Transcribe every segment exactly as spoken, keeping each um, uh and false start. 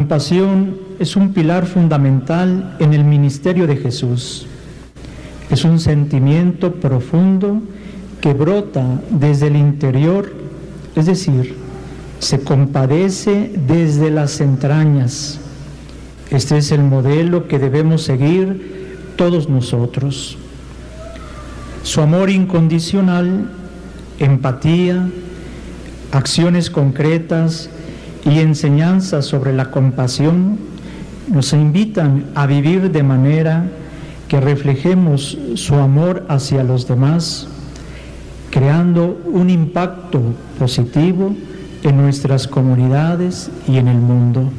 compasión es un pilar fundamental en el ministerio de Jesús. Es un sentimiento profundo que brota desde el interior, es decir, se compadece desde las entrañas. Este es el modelo que debemos seguir todos nosotros. Su amor incondicional, empatía, acciones concretas y enseñanzas sobre la compasión nos invitan a vivir de manera que reflejemos su amor hacia los demás, creando un impacto positivo en nuestras comunidades y en el mundo.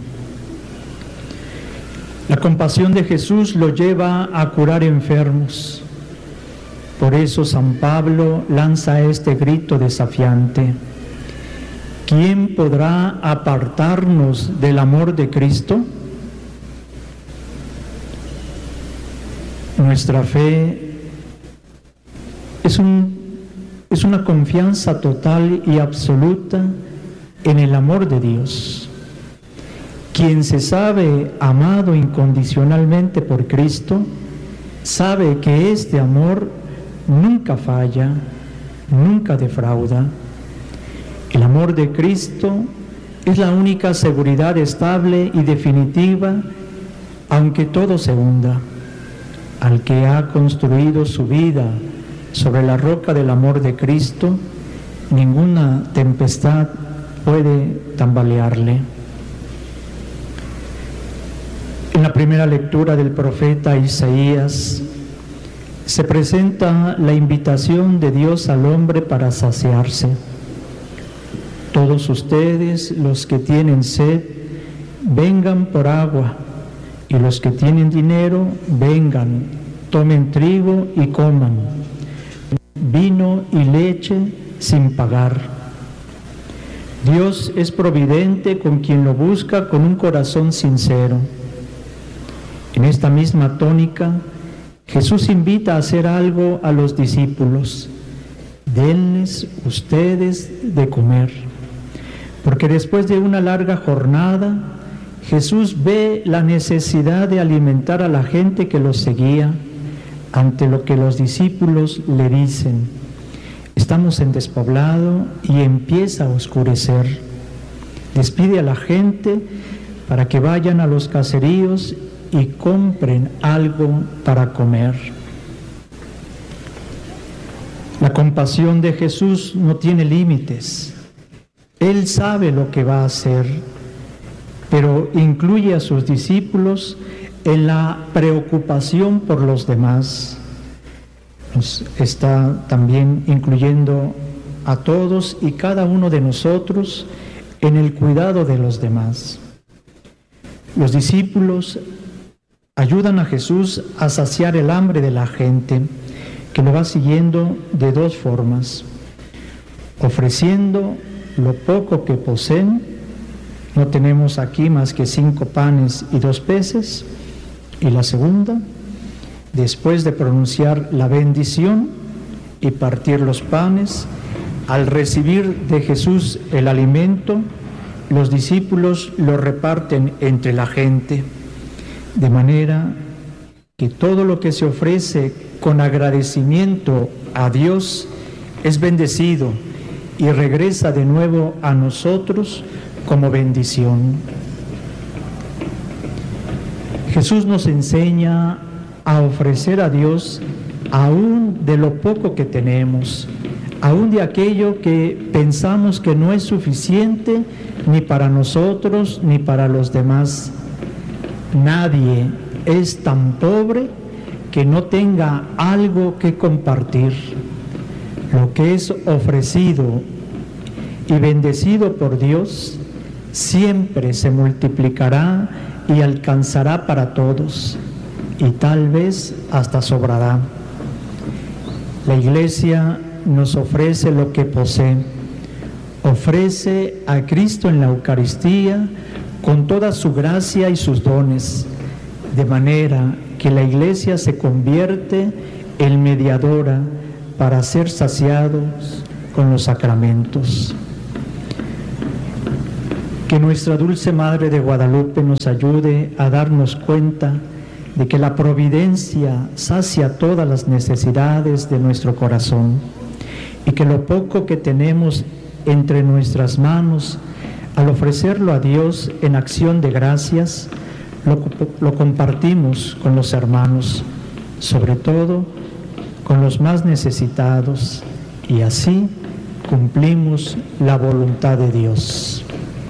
La compasión de Jesús lo lleva a curar enfermos. Por eso San Pablo lanza este grito desafiante: ¿quién podrá apartarnos del amor de Cristo? Nuestra fe es, un, es una confianza total y absoluta en el amor de Dios. Quien se sabe amado incondicionalmente por Cristo, sabe que este amor nunca falla, nunca defrauda. El amor de Cristo es la única seguridad estable y definitiva, aunque todo se hunda. Al que ha construido su vida sobre la roca del amor de Cristo, ninguna tempestad puede tambalearle. En la primera lectura del profeta Isaías se presenta la invitación de Dios al hombre para saciarse. Todos ustedes, los que tienen sed, vengan por agua, y los que tienen dinero, vengan, tomen trigo y coman, vino y leche sin pagar. Dios es providente con quien lo busca con un corazón sincero. En esta misma tónica, Jesús invita a hacer algo a los discípulos: denles ustedes de comer. Porque después de una larga jornada, Jesús ve la necesidad de alimentar a la gente que los seguía, ante lo que los discípulos le dicen: estamos en despoblado y empieza a oscurecer. Despide a la gente para que vayan a los caseríos y compren algo para comer. La compasión de Jesús no tiene límites. Él sabe lo que va a hacer, pero incluye a sus discípulos en la preocupación por los demás. Nos está también incluyendo a todos y cada uno de nosotros en el cuidado de los demás. Los discípulos ayudan a Jesús a saciar el hambre de la gente, que lo va siguiendo de dos formas: ofreciendo lo poco que poseen. No tenemos aquí más que cinco panes y dos peces. Y la segunda, después de pronunciar la bendición y partir los panes, al recibir de Jesús el alimento, los discípulos lo reparten entre la gente, de manera que todo lo que se ofrece con agradecimiento a Dios es bendecido y regresa de nuevo a nosotros como bendición. Jesús nos enseña a ofrecer a Dios aún de lo poco que tenemos, aún de aquello que pensamos que no es suficiente ni para nosotros ni para los demás. Nadie es tan pobre que no tenga algo que compartir. Lo que es ofrecido y bendecido por Dios siempre se multiplicará y alcanzará para todos, y tal vez hasta sobrará. La Iglesia nos ofrece lo que posee, ofrece a Cristo en la Eucaristía con toda su gracia y sus dones, de manera que la Iglesia se convierte en mediadora para ser saciados con los sacramentos. Que nuestra dulce Madre de Guadalupe nos ayude a darnos cuenta de que la providencia sacia todas las necesidades de nuestro corazón y que lo poco que tenemos entre nuestras manos, al ofrecerlo a Dios en acción de gracias, lo, lo compartimos con los hermanos, sobre todo con los más necesitados, y así cumplimos la voluntad de Dios.